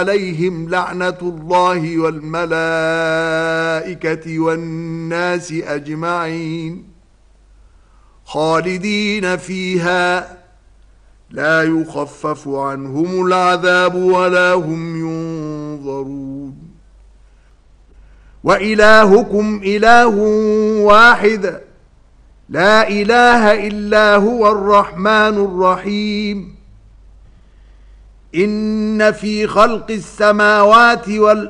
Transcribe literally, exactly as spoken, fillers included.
عليهم لعنة الله والملائكة والناس أجمعين خالدين فيها لا يخفف عنهم العذاب ولا هم ينظرون وإلهكم إله واحد لا إله إلا هو الرحمن الرحيم إن في خلق السماوات والأرض